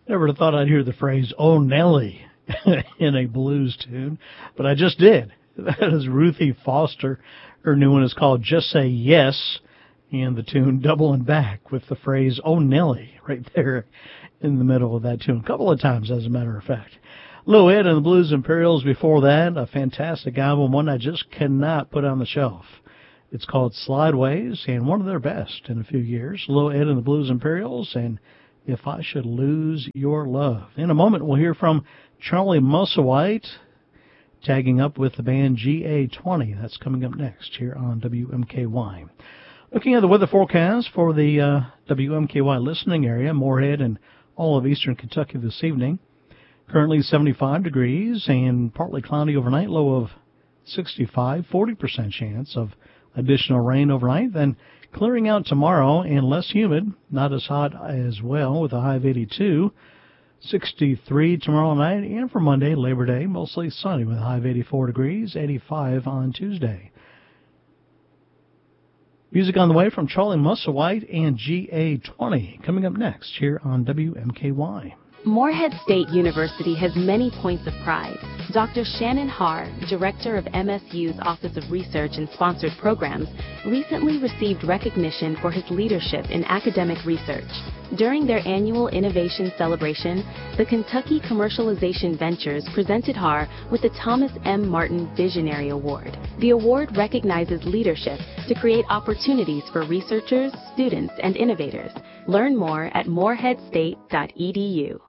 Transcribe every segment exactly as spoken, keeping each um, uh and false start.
Never thought I'd hear the phrase, "Oh, Nelly," in a blues tune, but I just did. That is Ruthie Foster. Her new one is called Just Say Yes, and the tune doubling back with the phrase, "Oh, Nelly," right there in the middle of that tune. A couple of times, as a matter of fact. Lou Ed and the Blues Imperials before that, a fantastic album, one I just cannot put on the shelf. It's called Slideways, and one of their best in a few years. Lou Ed and the Blues Imperials, and If I Should Lose Your Love. In a moment, we'll hear from Charlie Musselwhite, tagging up with the band G A twenty. That's coming up next here on W M K Y. Looking at the weather forecast for the uh, W M K Y listening area, Moorhead and all of eastern Kentucky this evening. Currently seventy-five degrees and partly cloudy overnight, low of sixty-five, forty percent chance of additional rain overnight. Then clearing out tomorrow and less humid, not as hot as well with a high of eighty-two. sixty-three tomorrow night, and for Monday, Labor Day, mostly sunny with a high of eighty-four degrees, eighty-five on Tuesday. Music on the way from Charlie Musselwhite and G A twenty, coming up next here on W M K Y. Morehead State University has many points of pride. Doctor Shannon Haar, director of M S U's Office of Research and Sponsored Programs, recently received recognition for his leadership in academic research. During their annual innovation celebration, the Kentucky Commercialization Ventures presented Haar with the Thomas M. Martin Visionary Award. The award recognizes leadership to create opportunities for researchers, students, and innovators. Learn more at morehead state dot e d u.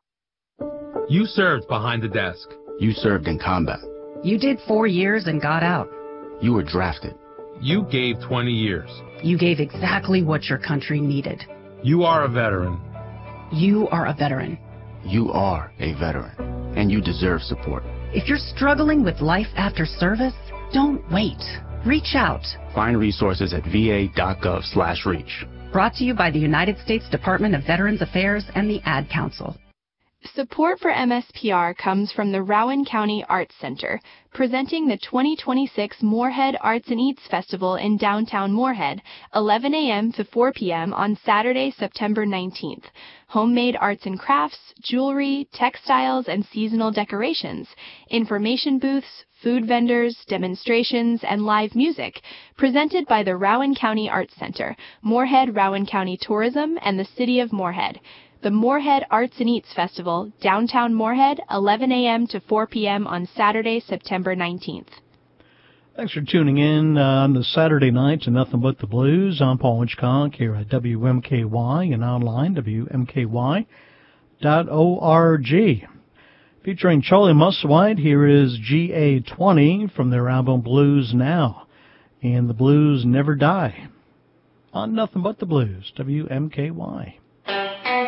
You served behind the desk. You served in combat. You did four years and got out. You were drafted. You gave twenty years. You gave exactly what your country needed. You are a veteran. You are a veteran. You are a veteran, and you deserve support. If you're struggling with life after service, don't wait. Reach out. Find resources at v a dot gov slash reach. Brought to you by the United States Department of Veterans Affairs and the Ad Council. Support for M S P R comes from the Rowan County Arts Center, presenting the twenty twenty-six Moorhead Arts and Eats Festival in downtown Moorhead, eleven a.m. to four p.m. on Saturday, September nineteenth. Homemade arts and crafts, jewelry, textiles, and seasonal decorations, information booths, food vendors, demonstrations, and live music, presented by the Rowan County Arts Center, Moorhead Rowan County Tourism, and the City of Moorhead. The Moorhead Arts and Eats Festival, downtown Moorhead, eleven a.m. to four p.m. on Saturday, September nineteenth. Thanks for tuning in uh, on the Saturday night to Nothing But the Blues. I'm Paul Hitchcock here at W M K Y and online, W M K Y dot org. Featuring Charlie Musselwhite, here is G A twenty from their album Blues Now. And the blues never die. On Nothing But the Blues, W M K Y.